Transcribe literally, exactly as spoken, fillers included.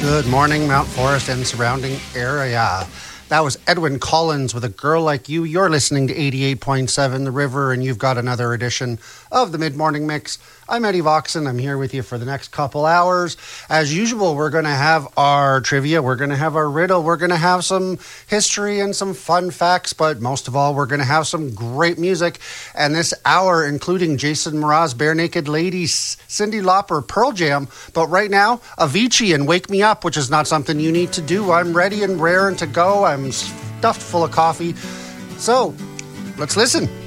Good morning, Mount Forest and surrounding area. That was Edwyn Collins with A Girl Like You. You're listening to eighty-eight point seven The River, and you've got another edition of the Mid-Morning Mix. I'm Eddie Voxon. I'm here with you for the next couple hours. As usual, we're going to have our trivia. We're going to have our riddle. We're going to have some history and some fun facts, but most of all, we're going to have some great music. And this hour, including Jason Mraz, Bare Naked Ladies, Cyndi Lauper, Pearl Jam. But right now, Avicii and Wake Me Up, which is not something you need to do. I'm ready and raring to go. I'm stuffed full of coffee. So, let's listen.